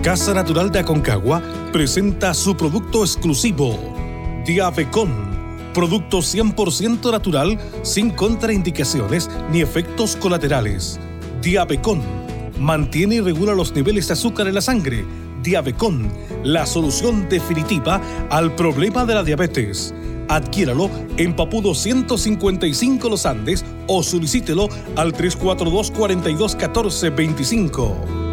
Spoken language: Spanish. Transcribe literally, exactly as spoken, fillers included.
Casa Natural de Aconcagua presenta su producto exclusivo, Diabecon, producto cien por ciento natural, sin contraindicaciones ni efectos colaterales. Diabecon mantiene y regula los niveles de azúcar en la sangre. Diabecon, la solución definitiva al problema de la diabetes. Adquiéralo en Papudo ciento cincuenta y cinco Los Andes o solicítelo al tres cuatro dos, cuatro dos uno cuatro, dos cinco.